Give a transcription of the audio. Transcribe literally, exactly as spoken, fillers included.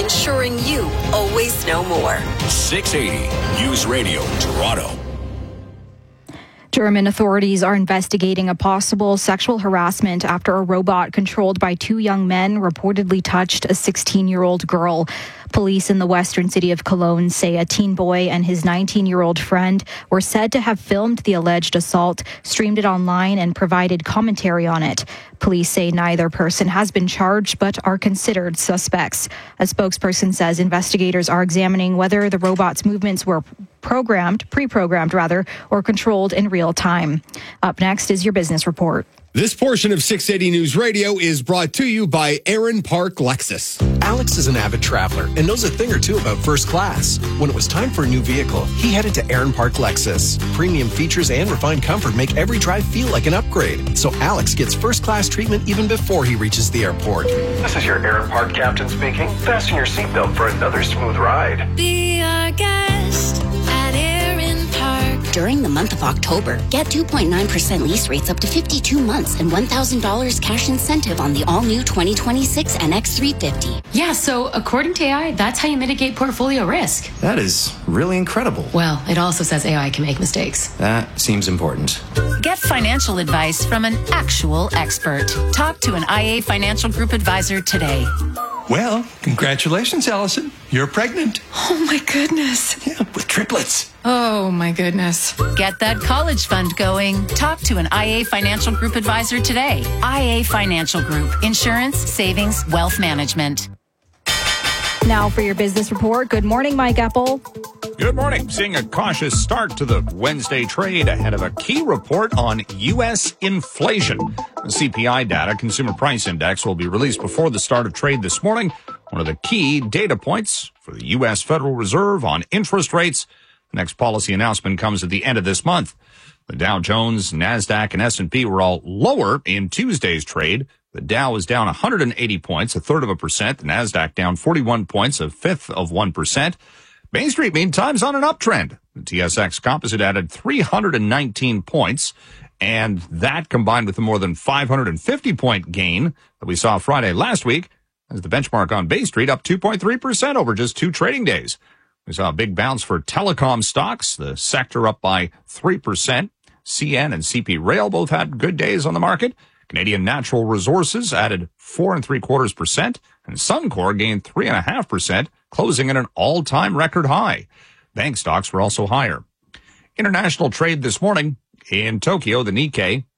ensuring you always know more. six eighty News Radio Toronto. German authorities are investigating a possible sexual harassment after a robot controlled by two young men reportedly touched a sixteen-year-old girl. Police in the western city of Cologne say a teen boy and his nineteen-year-old friend were said to have filmed the alleged assault, streamed it online, and provided commentary on it. Police say neither person has been charged but are considered suspects. A spokesperson says investigators are examining whether the robot's movements were programmed, pre-programmed rather, or controlled in real time. Up next is your business report. This portion of six eighty News Radio is brought to you by Aaron Park Lexus. Alex is an avid traveler and knows a thing or two about first class. When it was time for a new vehicle, he headed to Aaron Park Lexus. Premium features and refined comfort make every drive feel like an upgrade. So Alex gets first class treatment even before he reaches the airport. This is your Aaron Park captain speaking. Fasten your seatbelt for another smooth ride. Be our guest at Aaron Park. During the month of October, get two point nine percent lease rates up to fifty-two months and one thousand dollars cash incentive on the all-new twenty twenty-six N X three fifty. Yeah, so according to A I, that's how you mitigate portfolio risk. That is really incredible. Well, it also says A I can make mistakes. That seems important. Get financial advice from an actual expert. Talk to an I A Financial Group advisor today. Well, congratulations, Allison. You're pregnant. Oh, my goodness. Yeah, with triplets. Oh, my goodness. Get that college fund going. Talk to an I A Financial Group advisor today. I A Financial Group. Insurance, savings, wealth management. Now for your business report. Good morning, Mike Apple. Good morning. Seeing a cautious start to the Wednesday trade ahead of a key report on U S inflation. The C P I data, Consumer Price Index, will be released before the start of trade this morning. One of the key data points for the U S Federal Reserve on interest rates. The next policy announcement comes at the end of this month. The Dow Jones, NASDAQ, and S and P were all lower in Tuesday's trade. The Dow was down one hundred eighty points, a third of a percent. The NASDAQ down forty-one points, a fifth of one percent. Main Street, meantime, is on an uptrend. The T S X Composite added three hundred nineteen points, and that combined with the more than five hundred fifty point gain that we saw Friday last week, as the benchmark on Bay Street up two point three percent over just two trading days. We saw a big bounce for telecom stocks, the sector up by three percent. C N and C P Rail both had good days on the market. Canadian Natural Resources added four and three quarters percent, and Suncor gained three and a half percent, closing at an all-time record high. Bank stocks were also higher. International trade this morning in Tokyo, the Nikkei